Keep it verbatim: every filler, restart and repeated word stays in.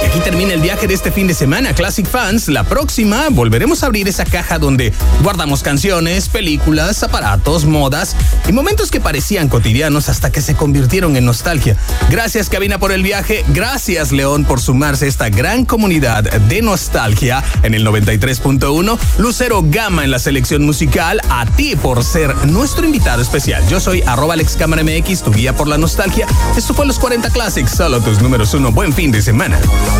Y aquí termina el viaje de este fin de semana, Classic Fans. La próxima volveremos a abrir esa caja donde guardamos canciones, películas, aparatos, modas y momentos que parecían cotidianos hasta que se convirtieron en nostalgia. Gracias, cabina, por el viaje. Gracias, León, por sumarse a esta gran comunidad de nostalgia en el noventa y tres punto uno. Lucero Gama en la selección musical. A ti por ser nuestro invitado especial. Yo soy arroba Alex Cámara M X, tu guía por la nostalgia. Esto fue Los cuarenta Classics, solo tus números uno. Buen fin de semana.